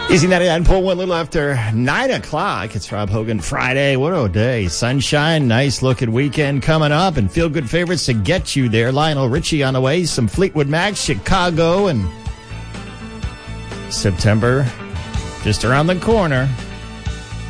Easy 99.1, little after 9 o'clock. It's Rob Hogan Friday. What a day. Sunshine, nice looking weekend coming up, and feel good favorites to get you there. Lionel Richie on the way, some Fleetwood Mac, Chicago, and September just around the corner.